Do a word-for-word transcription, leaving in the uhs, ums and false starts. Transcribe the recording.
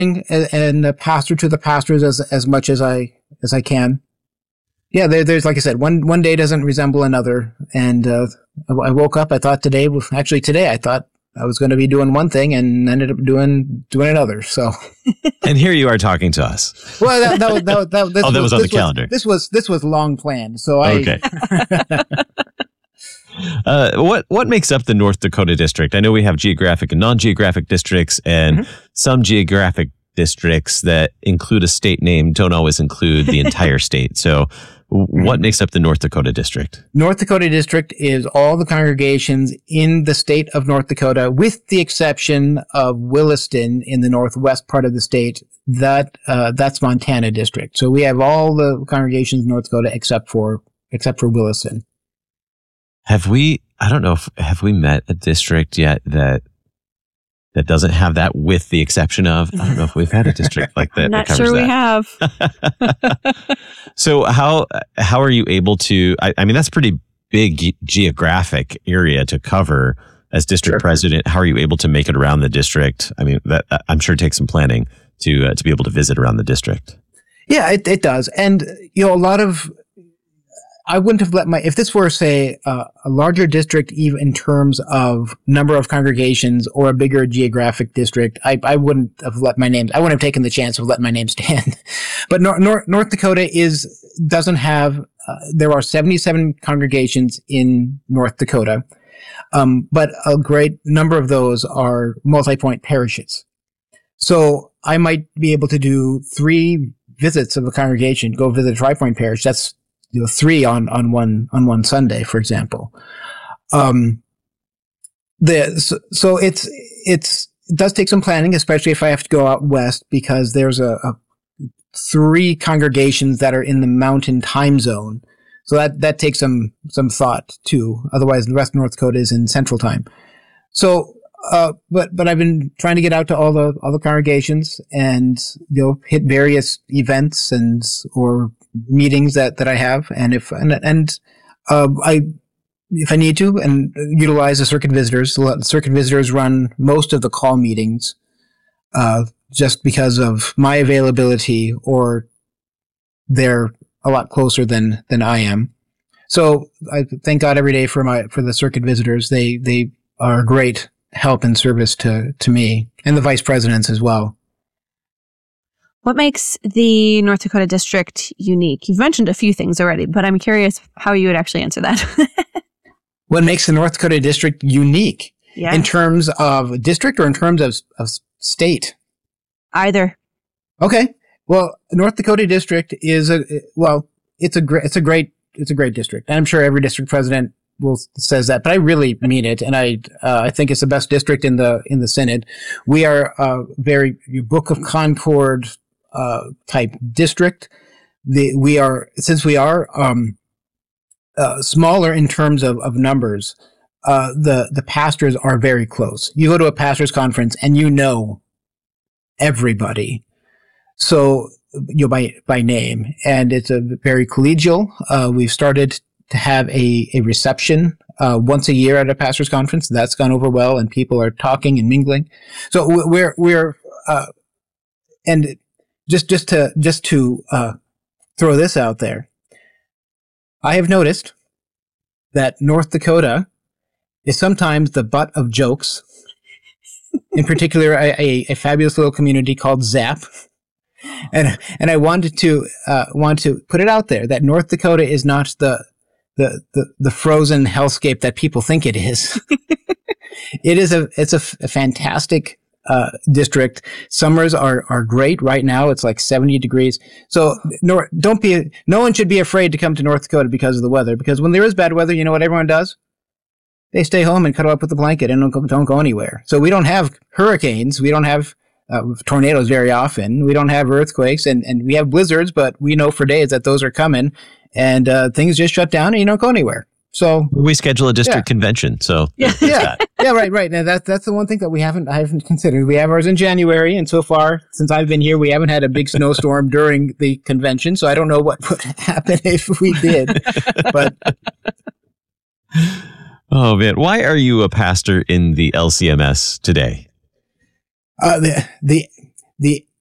and, and uh, pastor to the pastors as as much as I as I can. Yeah, there, there's like I said, one one day doesn't resemble another, and uh, I, I woke up. I thought today, actually today, I thought I was going to be doing one thing and ended up doing doing another. So, and here you are talking to us. Well, that, that, that, that, this oh, that was, was on the was, calendar. This was this was long planned. So I. Okay. uh, what what makes up the North Dakota district? I know we have geographic and non-geographic districts, and mm-hmm. some geographic districts that include a state name don't always include the entire state. So, what makes up the North Dakota district? North Dakota district is all the congregations in the state of North Dakota, with the exception of Williston in the northwest part of the state. That uh, that's Montana district. So we have all the congregations in North Dakota except for except for Williston. Have we? I don't know if have we met a district yet that that doesn't have that, with the exception of. I don't know if we've had a district like that. I'm not that sure we that. have. So how how are you able to? I, I mean, that's a pretty big ge- geographic area to cover as district sure. president. How are you able to make it around the district? I mean, that I'm sure it takes some planning to uh, to be able to visit around the district. Yeah, it it does, and you know, a lot of. I wouldn't have let my, if this were, say, uh, a larger district, even in terms of number of congregations, or a bigger geographic district, I, I wouldn't have let my name, I wouldn't have taken the chance of letting my name stand. But Nor- Nor- North Dakota is, doesn't have, uh, there are seventy-seven congregations in North Dakota, um, but a great number of those are multi-point parishes. So I might be able to do three visits of a congregation, go visit a Tri-Point parish. That's You know, three on, on one on one Sunday, for example. Um, the so, so it's it's it does take some planning, especially if I have to go out west, because there's a, a three congregations that are in the Mountain Time Zone. So that that takes some some thought too. Otherwise, the rest of North Dakota is in Central Time. So, uh, but but I've been trying to get out to all the all the congregations and you know hit various events and or meetings that, that I have, and if and and uh, I if I need to, and utilize the circuit visitors. The circuit visitors run most of the call meetings, uh, just because of my availability, or they're a lot closer than than I am. So I thank God every day for my for the circuit visitors. They they are a great help and service to to me, and the vice presidents as well. What makes the North Dakota district unique? You've mentioned a few things already, but I'm curious how you would actually answer that. What makes the North Dakota district unique? Yeah. In terms of district or in terms of, of state? Either. Okay. Well, North Dakota district is a well, it's a great it's a great it's a great district. And I'm sure every district president will says that, but I really mean it, and I uh, I think it's the best district in the in the Synod. We are a very Book of Concord uh, type district. The, we are, since we are um, uh, smaller in terms of, of numbers, uh, the, the pastors are very close. You go to a pastors conference and you know everybody. So, you know, by, by name, and it's a very collegial. Uh, we've started to have a, a reception uh, once a year at a pastors conference. That's gone over well, and people are talking and mingling. So we're, we're, uh, and Just, just to, just to uh, throw this out there, I have noticed that North Dakota is sometimes the butt of jokes. In particular, a, a, a fabulous little community called Zap, and and I wanted to uh, want to put it out there that North Dakota is not the the the, the frozen hellscape that people think it is. It is a it's a, f- a fantastic. Uh, district. Summers are, are great. Right now, it's like seventy degrees. So nor, don't be, no one should be afraid to come to North Dakota because of the weather. Because when there is bad weather, you know what everyone does? They stay home and cuddle up with a blanket and don't go, don't go anywhere. So we don't have hurricanes. We don't have uh, tornadoes very often. We don't have earthquakes, and, and we have blizzards, but we know for days that those are coming, and uh, things just shut down and you don't go anywhere. So we schedule a district yeah. convention. So yeah, yeah, yeah, right, right. Now that that's the one thing that we haven't I haven't considered. We have ours in January, and so far since I've been here, we haven't had a big snowstorm during the convention. So I don't know what would happen if we did. But oh man, why are you a pastor in the L C M S today? Uh, the the the